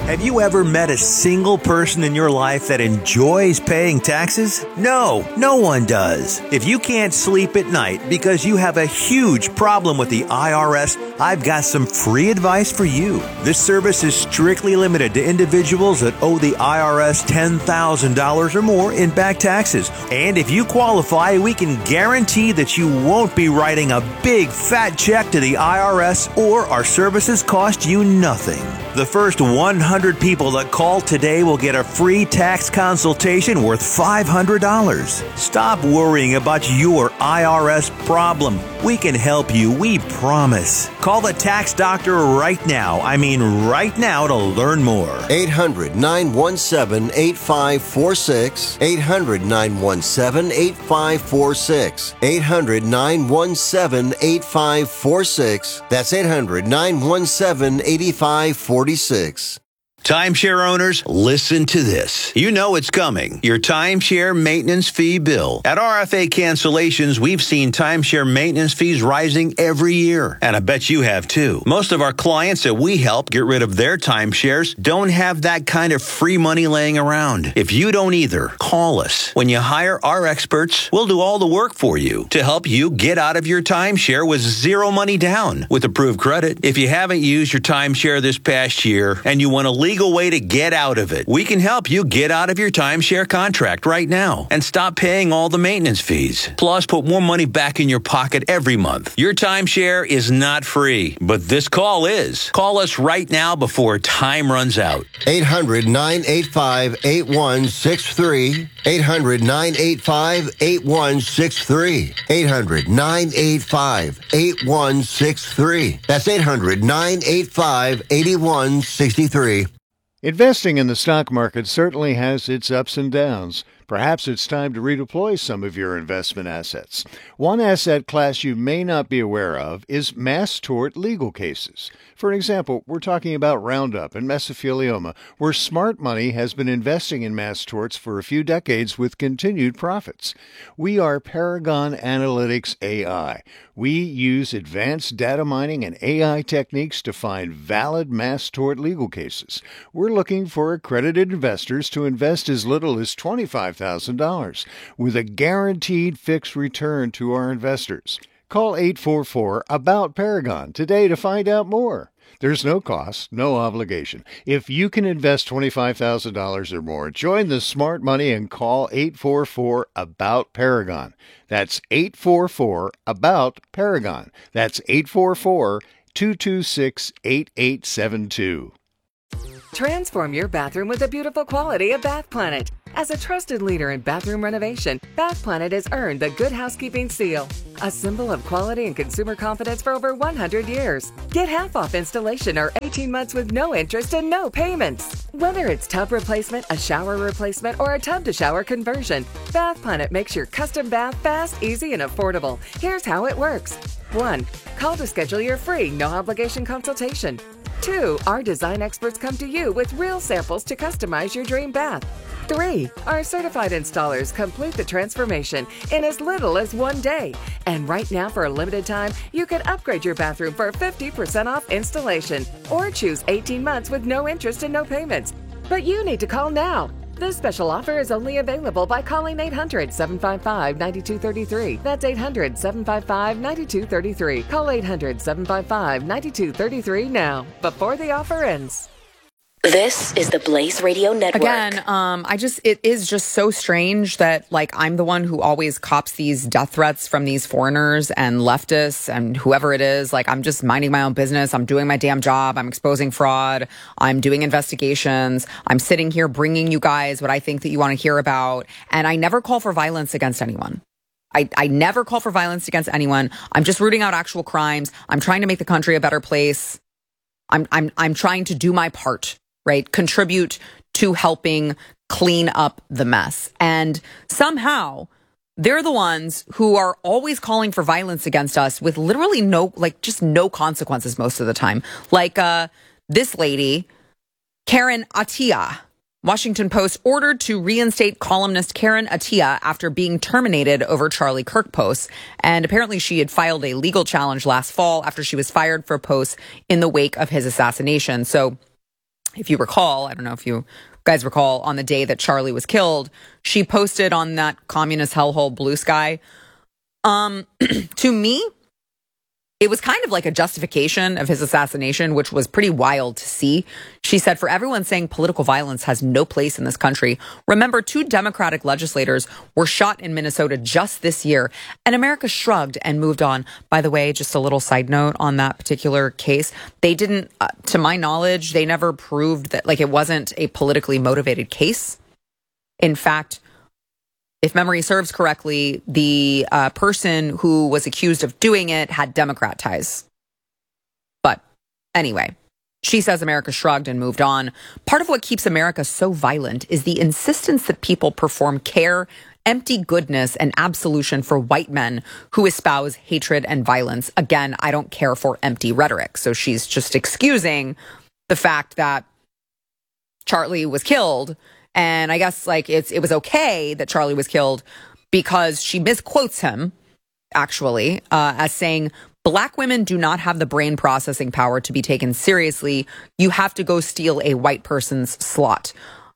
Have you ever met a single person in your life that enjoys paying taxes? No, no one does. If you can't sleep at night because you have a huge problem with the IRS, I've got some free advice for you. This service is strictly limited to individuals that owe the IRS $10,000 or more in back taxes. And if you qualify, we can guarantee that you won't be writing a big fat check to the IRS, or our services cost you nothing. The first 100 people that call today will get a free tax consultation worth $500. Stop worrying about your IRS problem. We can help you, we promise. Call the tax doctor right now. I mean right now to learn more. 800-917-8546. 800-917-8546. 800-917-8546. That's 800-917-8546. Timeshare owners, listen to this. You know it's coming. Your timeshare maintenance fee bill. At RFA Cancellations, we've seen timeshare maintenance fees rising every year. And I bet you have too. Most of our clients that we help get rid of their timeshares don't have that kind of free money laying around. If you don't either, call us. When you hire our experts, we'll do all the work for you to help you get out of your timeshare with zero money down with approved credit. If you haven't used your timeshare this past year and you want a legal way to get out of it, we can help you get out of your timeshare contract right now and stop paying all the maintenance fees. Plus, put more money back in your pocket every month. Your timeshare is not free, but this call is. Call us right now before time runs out. 800-985-8163. 800-985-8163. 800-985-8163. That's 800-985-8163. Investing in the stock market certainly has its ups and downs. Perhaps it's time to redeploy some of your investment assets. One asset class you may not be aware of is mass tort legal cases. For example, we're talking about Roundup and mesothelioma, where smart money has been investing in mass torts for a few decades with continued profits. We are Paragon Analytics AI. We use advanced data mining and AI techniques to find valid mass tort legal cases. We're looking for accredited investors to invest as little as $25,000 with a guaranteed fixed return to our investors. Call 844-ABOUT-PARAGON today to find out more. There's no cost, no obligation. If you can invest $25,000 or more, join the smart money and call 844-ABOUT-PARAGON. That's 844-ABOUT-PARAGON. That's 844-226-8872. Transform your bathroom with the beautiful quality of Bath Planet. As a trusted leader in bathroom renovation, Bath Planet has earned the Good Housekeeping seal, a symbol of quality and consumer confidence for over 100 years. Get half off installation or 18 months with no interest and no payments. Whether it's tub replacement, a shower replacement, or a tub-to-shower conversion, Bath Planet makes your custom bath fast, easy, and affordable. Here's how it works. 1. Call to schedule your free, no-obligation consultation. 2. Our design experts come to you with real samples to customize your dream bath. 3. Our certified installers complete the transformation in as little as 1 day. And right now, for a limited time, you can upgrade your bathroom for 50% off installation or choose 18 months with no interest and no payments. But you need to call now. This special offer is only available by calling 800-755-9233. That's 800-755-9233. Call 800-755-9233 now, before the offer ends. This is the Blaze Radio Network. Again, it is just so strange that, I'm the one who always cops these death threats from these foreigners and leftists and whoever it is. I'm just minding my own business. I'm doing my damn job. I'm exposing fraud. I'm doing investigations. I'm sitting here bringing you guys what I think that you want to hear about. And I never call for violence against anyone. I never call for violence against anyone. I'm just rooting out actual crimes. I'm trying to make the country a better place. I'm trying to do my part. Right? Contribute to helping clean up the mess. And somehow they're the ones who are always calling for violence against us with literally no consequences most of the time. This lady, Karen Attiah. Washington Post ordered to reinstate columnist Karen Attiah after being terminated over Charlie Kirk posts. And apparently she had filed a legal challenge last fall after she was fired for posts in the wake of his assassination. So if you recall, I don't know if you guys recall, on the day that Charlie was killed, she posted on that communist hellhole Blue Sky. To me, it was kind of like a justification of his assassination, which was pretty wild to see. She said, for everyone saying political violence has no place in this country, remember 2 Democratic legislators were shot in Minnesota just this year, and America shrugged and moved on. By the way, just a little side note on that particular case. They didn't, to my knowledge, they never proved that, like, it wasn't a politically motivated case. In fact, if memory serves correctly, the person who was accused of doing it had Democrat ties. But anyway, she says America shrugged and moved on. Part of what keeps America so violent is the insistence that people perform care, empty goodness, and absolution for white men who espouse hatred and violence. Again, I don't care for empty rhetoric. So she's just excusing the fact that Charlie was killed. And I guess like it was okay that Charlie was killed because she misquotes him, actually, as saying, Black women do not have the brain processing power to be taken seriously. You have to go steal a white person's slot.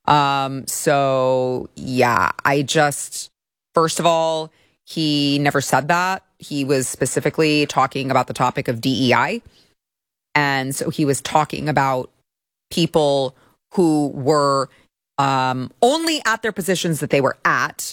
So, yeah, first of all, he never said that. He was specifically talking about the topic of DEI. And so he was talking about people who were only at their positions that they were at,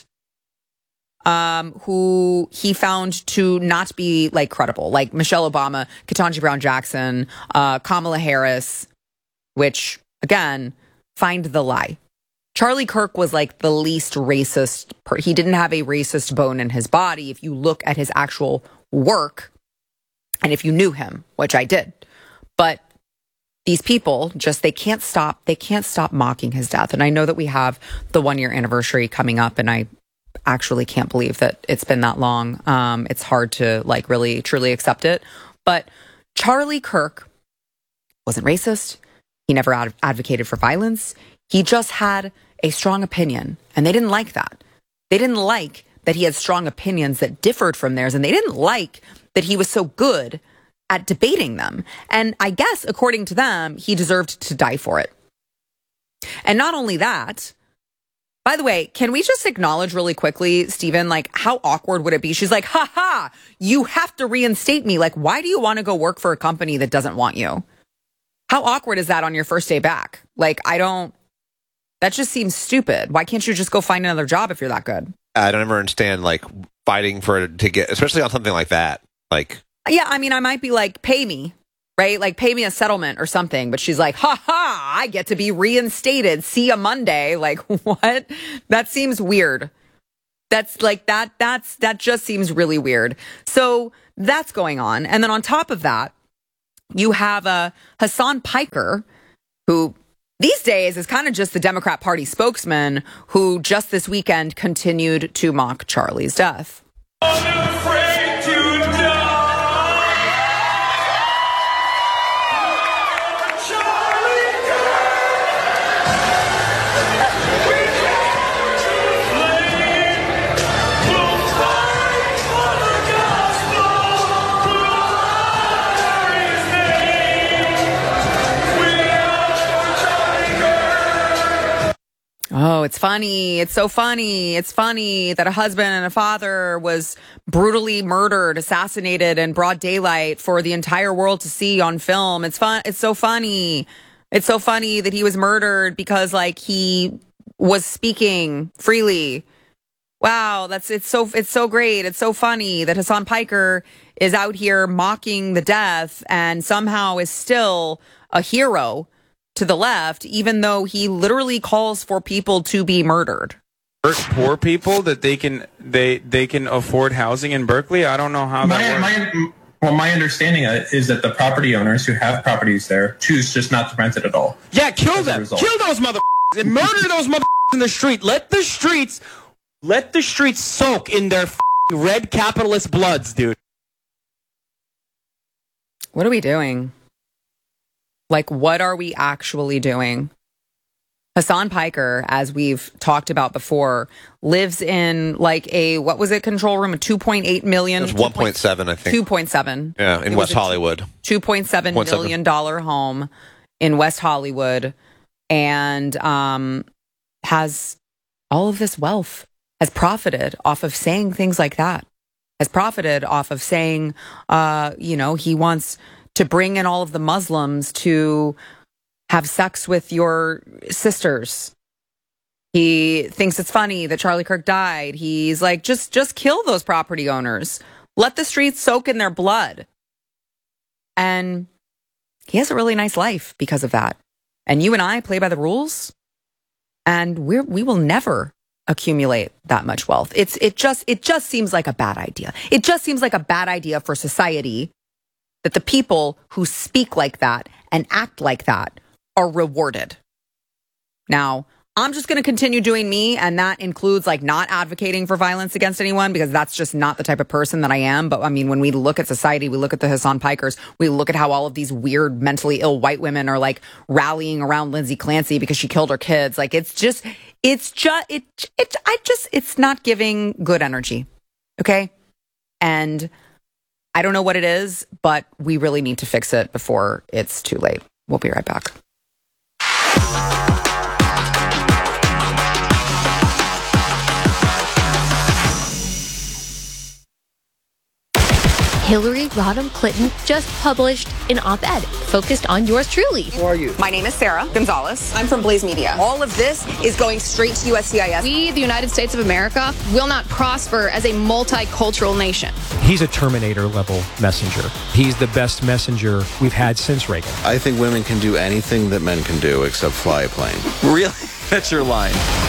who he found to not be like credible, like Michelle Obama, Ketanji Brown Jackson, Kamala Harris, which again, find the lie. Charlie Kirk was like the least racist. He didn't have a racist bone in his body. If you look at his actual work and if you knew him, which I did, but these people they can't stop mocking his death. And I know that we have the 1-year anniversary coming up, and I actually can't believe that it's been that long. It's hard to like really truly accept it. But Charlie Kirk wasn't racist. He never advocated for violence. He just had a strong opinion, and they didn't like that. They didn't like that he had strong opinions that differed from theirs, and they didn't like that he was so good at debating them. And I guess, according to them, he deserved to die for it. And not only that, by the way, can we just acknowledge really quickly, Stephen, like how awkward would it be? She's like, you have to reinstate me. Like, why do you want to go work for a company that doesn't want you? How awkward is that on your first day back? Like, that just seems stupid. Why can't you just go find another job if you're that good? I don't ever understand like fighting to get, especially on something like that. Like, yeah, I mean, I might be like, pay me, right? Like, pay me a settlement or something. But she's like, I get to be reinstated. See ya Monday. Like, what? That seems weird. That's like, that just seems really weird. So that's going on. And then on top of that, you have Hasan Piker, who these days is kind of just the Democrat Party spokesman, who just this weekend continued to mock Charlie's death. Unafraid to die. Oh, it's funny. It's so funny. It's funny that a husband and a father was brutally murdered, assassinated in broad daylight for the entire world to see on film. It's fun. It's so funny. It's so funny that he was murdered because like he was speaking freely. Wow, it's so great. It's so funny that Hasan Piker is out here mocking the death and somehow is still a hero to the left, even though he literally calls for people to be murdered. Poor people that they can afford housing in Berkeley. I don't know how that works. My understanding is that the property owners who have properties there choose just not to rent it at all. Yeah, kill them. Kill those motherfuckers and murder those motherfuckers in the street. Let the streets soak in their red capitalist bloods, dude. What are we doing? Like, what are we actually doing? Hasan Piker, as we've talked about before, lives in like what was it, control room? A 2.8 million? It was 1.7, I think. 2.7. Yeah, in West Hollywood. $2.7 million home in West Hollywood. and has all of this wealth, has profited off of saying things like that, has profited off of saying, he wants to bring in all of the Muslims to have sex with your sisters. He thinks it's funny that Charlie Kirk died. He's like, just kill those property owners. Let the streets soak in their blood. And he has a really nice life because of that. And you and I play by the rules, and we will never accumulate that much wealth. It just seems like a bad idea. It just seems like a bad idea for society that the people who speak like that and act like that are rewarded. Now, I'm just going to continue doing me, and that includes like not advocating for violence against anyone, because that's just not the type of person that I am. But I mean, when we look at society, we look at the Hassan Pikers, we look at how all of these weird mentally ill white women are like rallying around Lindsay Clancy because she killed her kids. Like it's not giving good energy. Okay. And I don't know what it is, but we really need to fix it before it's too late. We'll be right back. Hillary Rodham Clinton just published an op-ed focused on yours truly. Who are you? My name is Sarah Gonzalez. I'm from Blaze Media. All of this is going straight to USCIS. We, the United States of America, will not prosper as a multicultural nation. He's a Terminator-level messenger. He's the best messenger we've had since Reagan. I think women can do anything that men can do except fly a plane. Really? That's your line.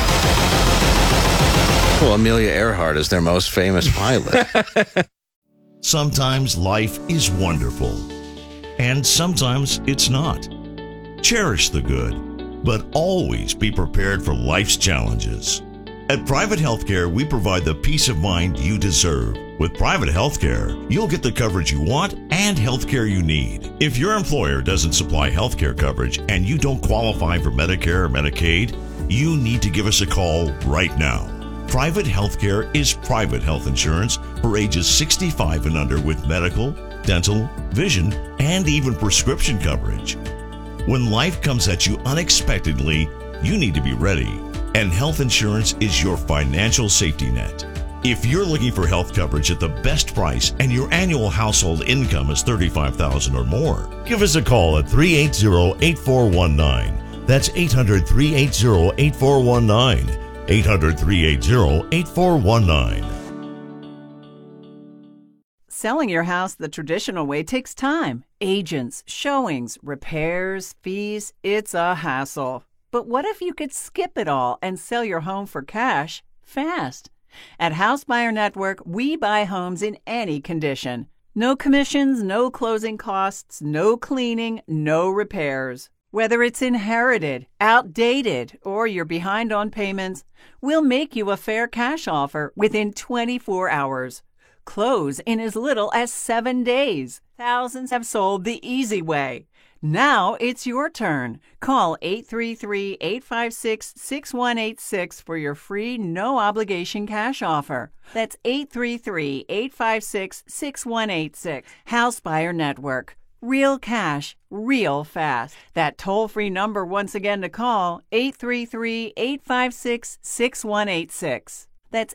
Well, Amelia Earhart is their most famous pilot. Sometimes life is wonderful, and sometimes it's not. Cherish the good, but always be prepared for life's challenges. At Private Healthcare, we provide the peace of mind you deserve. With Private Healthcare, you'll get the coverage you want and healthcare you need. If your employer doesn't supply healthcare coverage and you don't qualify for Medicare or Medicaid, you need to give us a call right now. Private Healthcare is private health insurance for ages 65 and under with medical, dental, vision, and even prescription coverage. When life comes at you unexpectedly, you need to be ready, and health insurance is your financial safety net. If you're looking for health coverage at the best price and your annual household income is $35,000 or more, give us a call at 380-8419. That's 800-380-8419. 800-380-8419. Selling your house the traditional way takes time. Agents, showings, repairs, fees, it's a hassle. But what if you could skip it all and sell your home for cash fast? At House Buyer Network, we buy homes in any condition. No commissions, no closing costs, no cleaning, no repairs. Whether it's inherited, outdated, or you're behind on payments, we'll make you a fair cash offer within 24 hours. Close in as little as 7 days. Thousands have sold the easy way. Now it's your turn. Call 833-856-6186 for your free, no-obligation cash offer. That's 833-856-6186. House Buyer Network. Real cash, real fast. That toll-free number once again to call, 833-856-6186. That's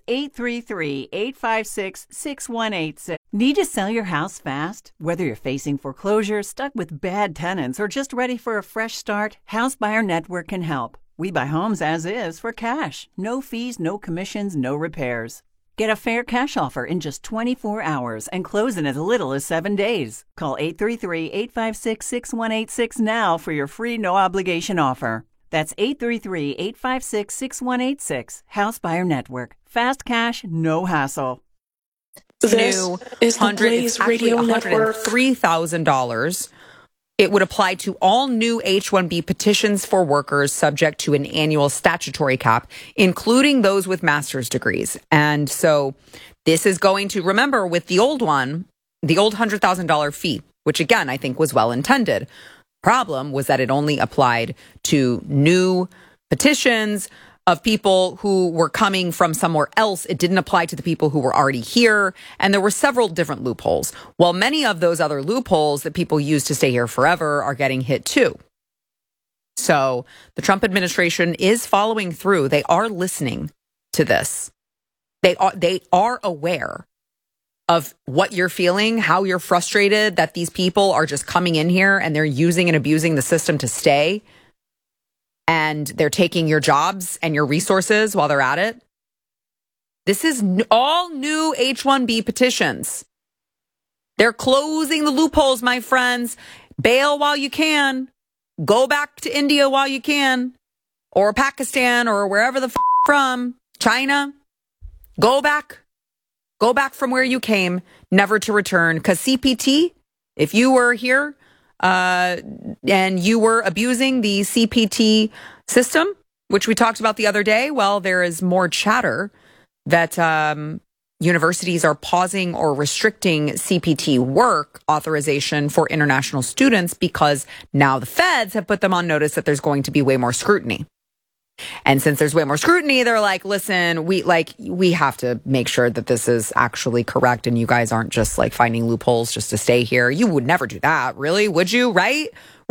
833-856-6186. Need to sell your house fast? Whether you're facing foreclosure, stuck with bad tenants, or just ready for a fresh start, House Buyer Network can help. We buy homes as is for cash. No fees, no commissions, no repairs. Get a fair cash offer in just 24 hours and close in as little as 7 days. Call 833-856-6186 now for your free no-obligation offer. That's 833-856-6186. House Buyer Network. Fast cash, no hassle. This is the Blaze Radio Network. $103,000. It would apply to all new H-1B petitions for workers subject to an annual statutory cap, including those with master's degrees. And so this is going to, remember, with the old one, the old $100,000 fee, which again, I think was well intended. Problem was that it only applied to new petitions of people who were coming from somewhere else. It didn't apply to the people who were already here. And there were several different loopholes. Well, many of those other loopholes that people use to stay here forever are getting hit too. So the Trump administration is following through. They are listening to this. They are aware of what you're feeling, how you're frustrated that these people are just coming in here and they're using and abusing the system to stay. And they're taking your jobs and your resources while they're at it. This is all new H-1B petitions. They're closing the loopholes, my friends. Bail while you can. Go back to India while you can. Or Pakistan or wherever the from. China. Go back. Go back from where you came, never to return. Because CPT, if you were here and you were abusing the CPT system, which we talked about the other day, well, there is more chatter that universities are pausing or restricting CPT work authorization for international students because now the feds have put them on notice that there's going to be way more scrutiny. And since there's way more scrutiny, they're like, listen, we have to make sure that this is actually correct and you guys aren't just like finding loopholes just to stay here. You would never do that, really, would you? Right?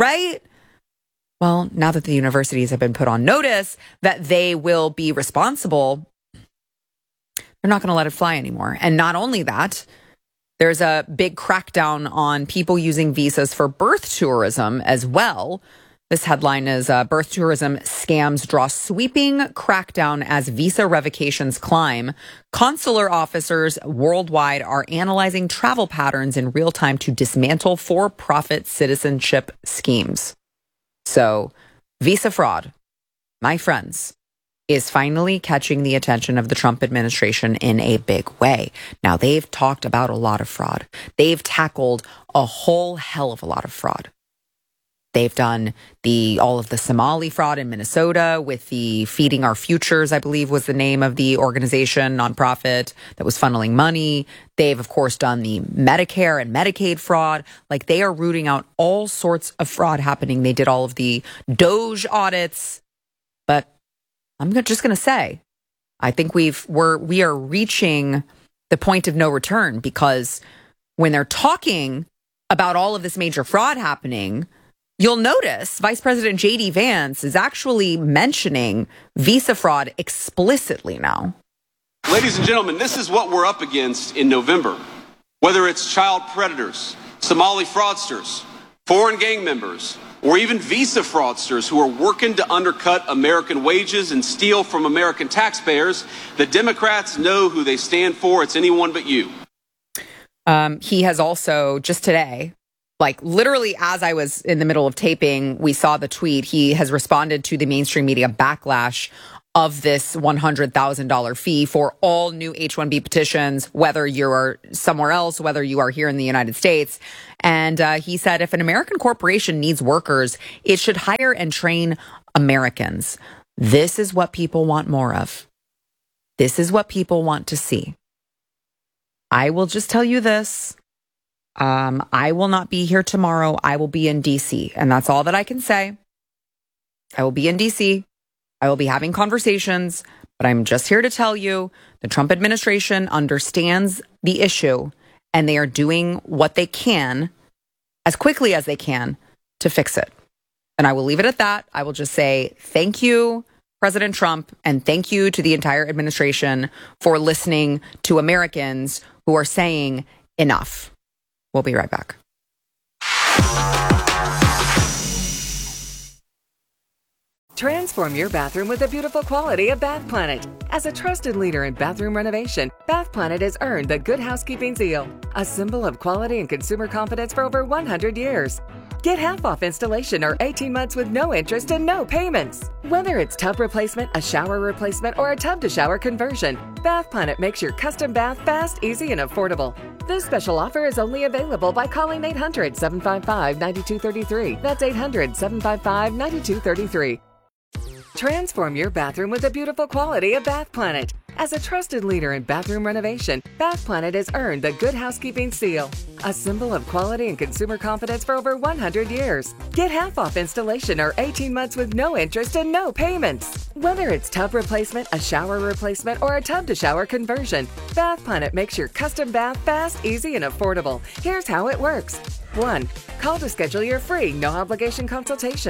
Well, now that the universities have been put on notice that they will be responsible, they're not going to let it fly anymore. And not only that, there's a big crackdown on people using visas for birth tourism as well. This headline is birth tourism scams draw sweeping crackdown as visa revocations climb. Consular officers worldwide are analyzing travel patterns in real time to dismantle for-profit citizenship schemes. So visa fraud, my friends, is finally catching the attention of the Trump administration in a big way. Now, they've talked about a lot of fraud. They've tackled a whole hell of a lot of fraud. They've done all of the Somali fraud in Minnesota with the Feeding Our Futures, I believe was the name of the organization, nonprofit that was funneling money. They've, of course, done the Medicare and Medicaid fraud. Like, they are rooting out all sorts of fraud happening. They did all of the Doge audits. But I'm just going to say, I think we are reaching the point of no return, because when they're talking about all of this major fraud happening, you'll notice Vice President J.D. Vance is actually mentioning visa fraud explicitly now. Ladies and gentlemen, this is what we're up against in November. Whether it's child predators, Somali fraudsters, foreign gang members, or even visa fraudsters who are working to undercut American wages and steal from American taxpayers, the Democrats know who they stand for. It's anyone but you. He has also, just today, like literally as I was in the middle of taping, we saw the tweet. He has responded to the mainstream media backlash of this $100,000 fee for all new H-1B petitions, whether you're somewhere else, whether you are here in the United States. And he said, if an American corporation needs workers, it should hire and train Americans. This is what people want more of. This is what people want to see. I will just tell you this. I will not be here tomorrow. I will be in DC, and that's all that I can say. I will be in DC. I will be having conversations, but I'm just here to tell you the Trump administration understands the issue, and they are doing what they can as quickly as they can to fix it. And I will leave it at that. I will just say thank you, President Trump, and thank you to the entire administration for listening to Americans who are saying enough. We'll be right back. Transform your bathroom with the beautiful quality of Bath Planet. As a trusted leader in bathroom renovation, Bath Planet has earned the Good Housekeeping seal, a symbol of quality and consumer confidence for over 100 years. Get half off installation or 18 months with no interest and no payments. Whether it's tub replacement, a shower replacement, or a tub-to-shower conversion, Bath Planet makes your custom bath fast, easy, and affordable. This special offer is only available by calling 800-755-9233. That's 800-755-9233. Transform your bathroom with the beautiful quality of Bath Planet. As a trusted leader in bathroom renovation, Bath Planet has earned the Good Housekeeping seal, a symbol of quality and consumer confidence for over 100 years. Get half off installation or 18 months with no interest and no payments. Whether it's tub replacement, a shower replacement, or a tub-to-shower conversion, Bath Planet makes your custom bath fast, easy, and affordable. Here's how it works. 1. Call to schedule your free, no-obligation consultation.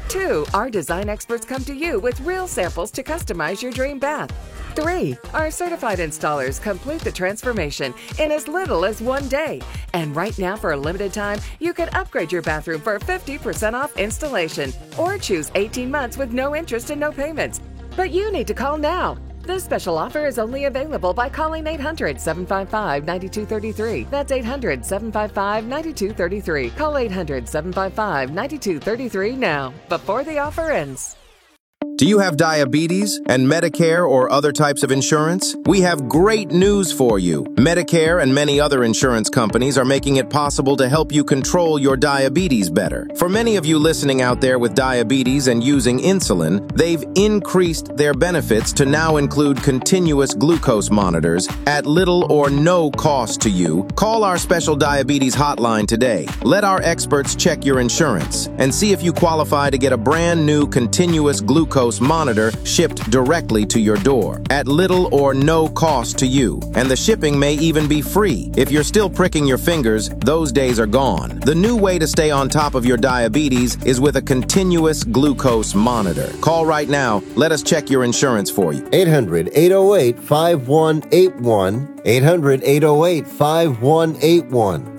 2, our design experts come to you with real samples to customize your dream bath. 3, our certified installers complete the transformation in as little as 1 day. And right now, for a limited time, you can upgrade your bathroom for 50% off installation or choose 18 months with no interest and no payments. But you need to call now. This special offer is only available by calling 800-755-9233. That's 800-755-9233. Call 800-755-9233 now, before the offer ends. Do you have diabetes and Medicare or other types of insurance? We have great news for you. Medicare and many other insurance companies are making it possible to help you control your diabetes better. For many of you listening out there with diabetes and using insulin, they've increased their benefits to now include continuous glucose monitors at little or no cost to you. Call our special diabetes hotline today. Let our experts check your insurance and see if you qualify to get a brand new continuous glucose monitor shipped directly to your door at little or no cost to you. And the shipping may even be free. If you're still pricking your fingers, those days are gone. The new way to stay on top of your diabetes is with a continuous glucose monitor. Call right now. Let us check your insurance for you. 800-808-5181. 800-808-5181.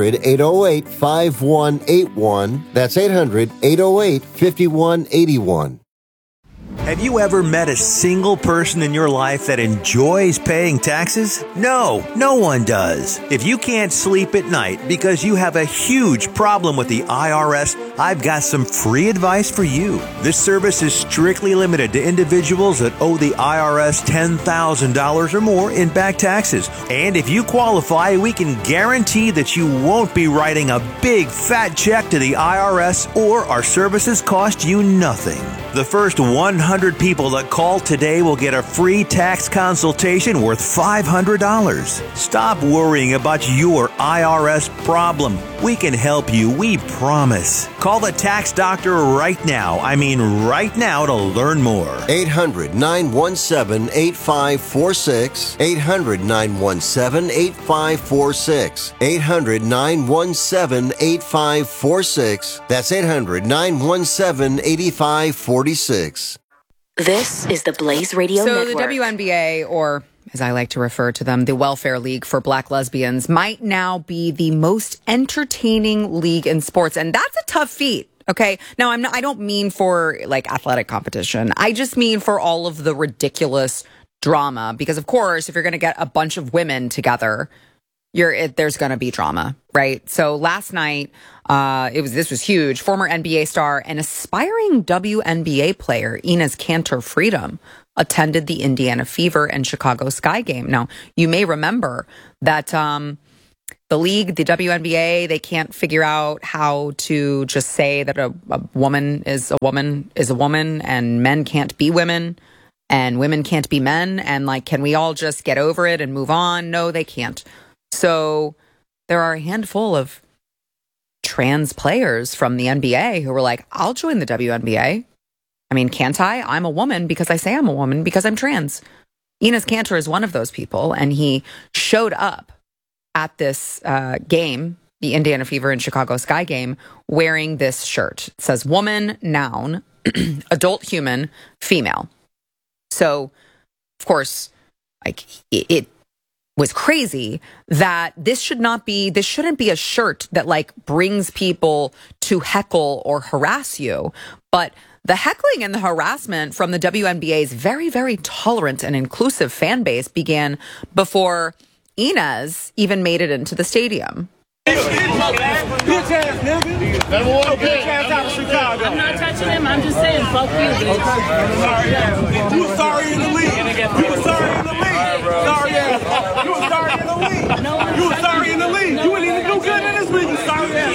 800-808-5181. That's 800-808-5181. Have you ever met a single person in your life that enjoys paying taxes? No, no one does. If you can't sleep at night because you have a huge problem with the IRS, I've got some free advice for you. This service is strictly limited to individuals that owe the IRS $10,000 or more in back taxes. And if you qualify, we can guarantee that you won't be writing a big fat check to the IRS, or our services cost you nothing. The first 100 people that call today will get a free tax consultation worth $500. Stop worrying about your IRS problem. We can help you, we promise. Call the tax doctor right now. I mean right now, to learn more. 800-917-8546. 800-917-8546. 800-917-8546. That's 800-917-8546. This is the Blaze Radio Network. So the WNBA, or as I like to refer to them, the Welfare League for Black lesbians, might now be the most entertaining league in sports. And that's a tough feat. Okay. Now, I don't mean for like athletic competition. I just mean for all of the ridiculous drama. Because, of course, if you're going to get a bunch of women together, there's going to be drama, right? So last night, this was huge. Former NBA star and aspiring WNBA player Enes Kanter Freedom attended the Indiana Fever and Chicago Sky game. Now, you may remember that the league, the WNBA, they can't figure out how to just say that a woman is a woman is a woman, and men can't be women, and women can't be men, and like, can we all just get over it and move on? No, they can't. So there are a handful of trans players from the NBA who were like, I'll join the WNBA. I mean, can't I? I'm a woman because I say I'm a woman because I'm trans. Enes Kanter is one of those people, and he showed up at this game, the Indiana Fever and Chicago Sky game, wearing this shirt. It says woman, noun, adult human, female. So, of course, like it was crazy that this shouldn't be a shirt that like brings people to heckle or harass you. But the heckling and the harassment from the WNBA's very, very tolerant and inclusive fan base began before Enes even made it into the stadium. I'm not touching him. I'm just saying, fuck you. You were sorry in the league. You were sorry in the league. Sorry ass. You were sorry in the league. You were sorry in the league. You wouldn't even do good in this league. You sorry ass.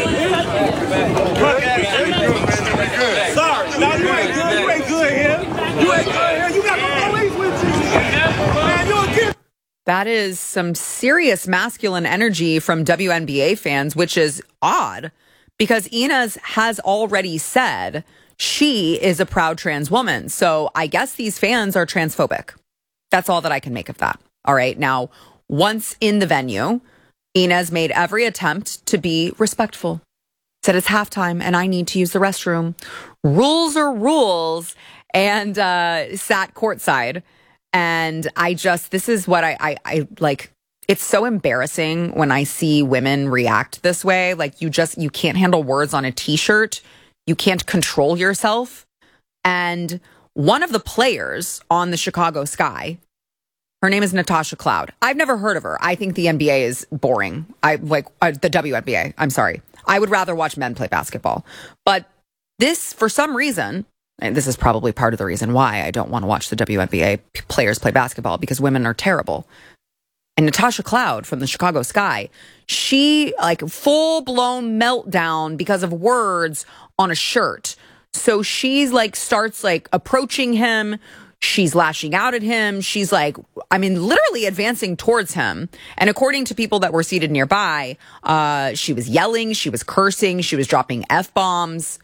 Sorry. No, you ain't good. You ain't good here. You ain't good here. You got no police with you. Man, you're a kid. That is some serious masculine energy from WNBA fans, which is odd because Enes has already said she is a proud trans woman. So I guess these fans are transphobic. That's all that I can make of that. All right. Now, once in the venue, Enes made every attempt to be respectful. Said it's halftime and I need to use the restroom. Rules are rules. And sat courtside. And this is what I like. It's so embarrassing when I see women react this way. Like you can't handle words on a t-shirt. You can't control yourself. And one of the players on the Chicago Sky, her name is Natasha Cloud. I've never heard of her. I think the NBA is boring. The WNBA. I'm sorry. I would rather watch men play basketball. But this, for some reason, and this is probably part of the reason why I don't want to watch the WNBA players play basketball, because women are terrible. And Natasha Cloud from the Chicago Sky, she full-blown meltdown because of words on a shirt. So she's starts approaching him. She's lashing out at him. She's literally advancing towards him. And according to people that were seated nearby, she was yelling, she was cursing, she was dropping F-bombs.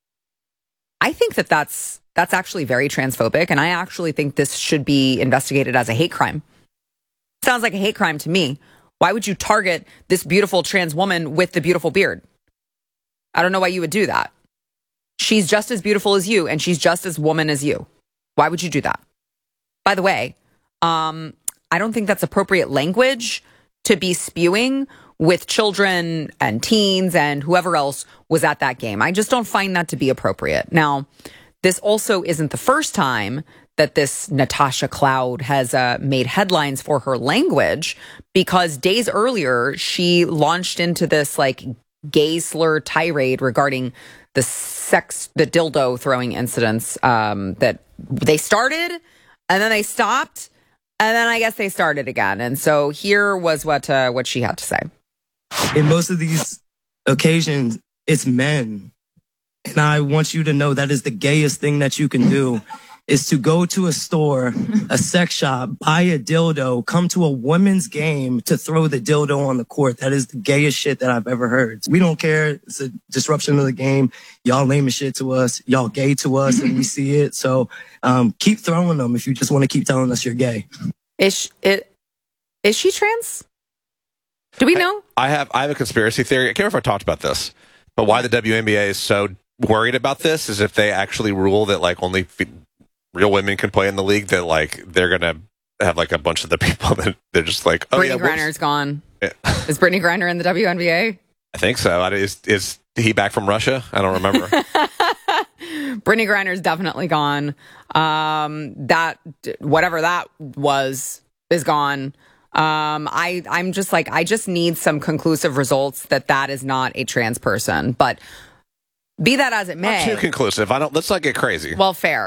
I think that's actually very transphobic, and I actually think this should be investigated as a hate crime. Sounds like a hate crime to me. Why would you target this beautiful trans woman with the beautiful beard? I don't know why you would do that. She's just as beautiful as you, and she's just as woman as you. Why would you do that? By the way, I don't think that's appropriate language to be spewing with children and teens and whoever else was at that game. I just don't find that to be appropriate. Now, this also isn't the first time that this Natasha Cloud has made headlines for her language, because days earlier, she launched into this gay slur tirade regarding the dildo throwing incidents that they started and then they stopped and then I guess they started again. And so here was what she had to say. In most of these occasions, it's men. And I want you to know that is the gayest thing that you can do, is to go to a store, a sex shop, buy a dildo, come to a women's game to throw the dildo on the court. That is the gayest shit that I've ever heard. We don't care. It's a disruption of the game. Y'all lame as shit to us. Y'all gay to us, and we see it. So keep throwing them if you just want to keep telling us you're gay. Is she trans? Do we know? I have a conspiracy theory. I can't remember if I talked about this, but why the WNBA is so worried about this is if they actually rule that only real women can play in the league, that they're gonna have a bunch of the people that they're just oh Brittany Griner's gone. Yeah. Is Brittany Griner in the WNBA? I think so. Is he back from Russia? I don't remember. Brittany Griner's definitely gone. That whatever that was is gone. I'm just I just need some conclusive results that is not a trans person. But be that as it may, not too conclusive. Let's not get crazy. Well, fair.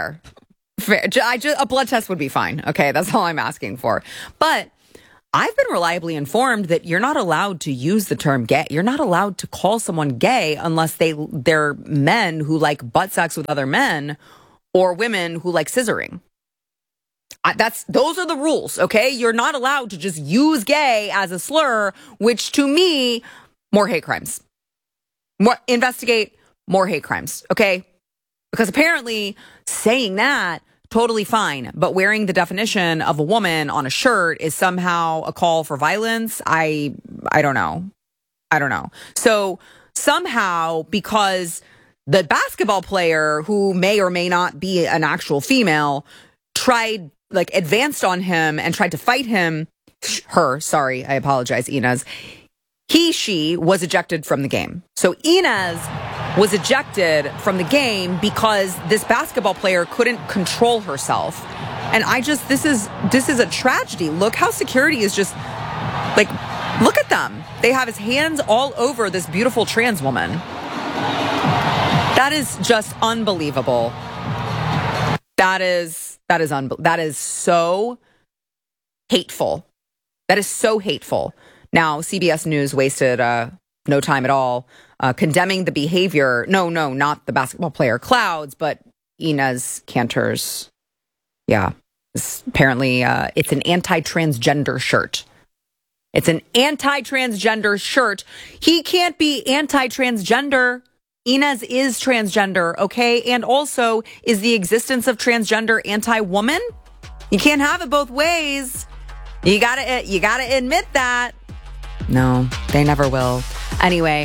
A blood test would be fine. Okay, that's all I'm asking for. But I've been reliably informed that you're not allowed to use the term gay. You're not allowed to call someone gay unless they're men who like butt sex with other men or women who like scissoring. Those are the rules, okay? You're not allowed to just use gay as a slur, which to me, more hate crimes. Investigate more hate crimes, okay? Because apparently saying that, totally fine. But wearing the definition of a woman on a shirt is somehow a call for violence. I don't know. So somehow, because the basketball player, who may or may not be an actual female, advanced on him and tried to fight him, I apologize, Inez. She was ejected from the game. So Inez was ejected from the game because this basketball player couldn't control herself. And this is a tragedy. Look how security is just look at them. They have his hands all over this beautiful trans woman. That is just unbelievable. That is so hateful. That is so hateful. Now, CBS News wasted no time at all condemning the behavior. No, not the basketball player Clouds, but Inez Cantor's. Yeah, apparently it's an anti-transgender shirt. It's an anti-transgender shirt. He can't be anti-transgender. Inez is transgender, okay? And also, is the existence of transgender anti-woman? You can't have it both ways. You gotta admit that. No, they never will. Anyway,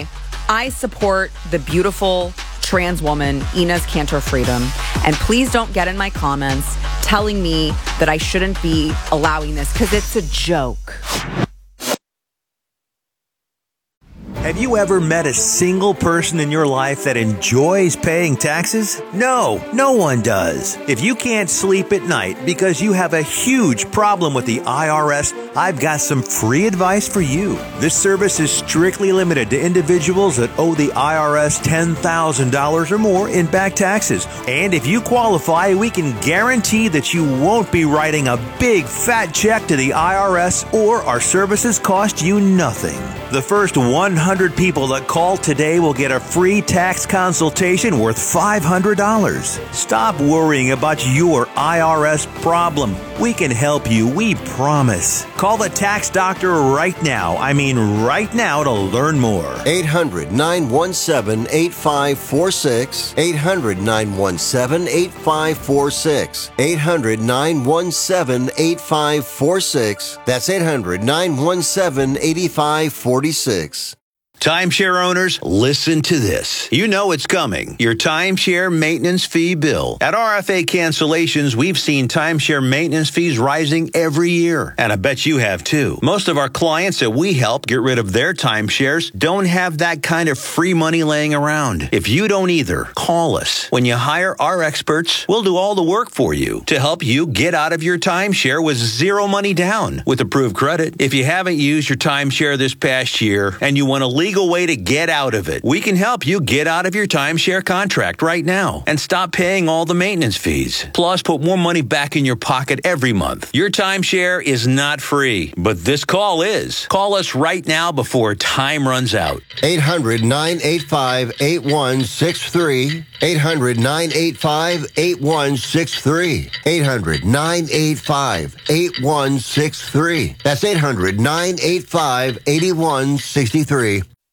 I support the beautiful trans woman, Inez Cantor Freedom. And please don't get in my comments telling me that I shouldn't be allowing this because it's a joke. Have you ever met a single person in your life that enjoys paying taxes? No, no one does. If you can't sleep at night because you have a huge problem with the IRS, I've got some free advice for you. This service is strictly limited to individuals that owe the IRS $10,000 or more in back taxes. And if you qualify, we can guarantee that you won't be writing a big fat check to the IRS, or our services cost you nothing. The first 100 people that call today will get a free tax consultation worth $500. Stop worrying about your IRS problem. We can help you, we promise. Call the tax doctor right now. I mean right now to learn more. 800-917-8546. 800-917-8546. 800-917-8546. That's 800-917-8546. Timeshare owners, listen to this. You know it's coming. Your timeshare maintenance fee bill. At RFA Cancellations, we've seen timeshare maintenance fees rising every year. And I bet you have too. Most of our clients that we help get rid of their timeshares don't have that kind of free money laying around. If you don't either, call us. When you hire our experts, we'll do all the work for you to help you get out of your timeshare with zero money down with approved credit. If you haven't used your timeshare this past year and you want to legal way to get out of it, we can help you get out of your timeshare contract right now and stop paying all the maintenance fees. Plus, put more money back in your pocket every month. Your timeshare is not free, but this call is. Call us right now before time runs out. 800-985-8163. 800-985-8163. 800-985-8163. That's 800-985-8163.